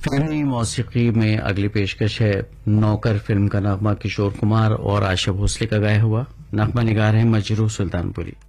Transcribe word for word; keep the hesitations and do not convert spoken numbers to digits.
फिल्मी मौसीकी में अगली पेशकश है नौकर फिल्म का नगमा किशोर कुमार और आशा भोसले का गाया हुआ। नगमा निगार है मजरूह सुल्तानपुरी।